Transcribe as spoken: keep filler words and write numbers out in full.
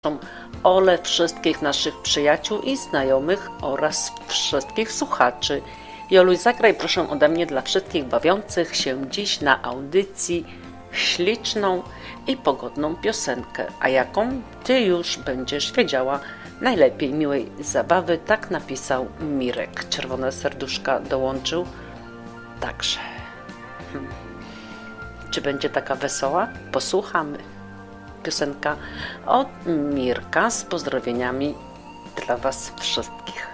Ole wszystkich naszych przyjaciół i znajomych oraz wszystkich słuchaczy. Joluś, zagraj proszę ode mnie dla wszystkich bawiących się dziś na audycji śliczną i pogodną piosenkę, a jaką ty już będziesz wiedziała. Najlepiej miłej zabawy, tak napisał Mirek. Czerwone serduszka dołączył także. Hmm. Czy będzie taka wesoła? Posłuchamy. Piosenka od Mirka z pozdrowieniami dla was wszystkich.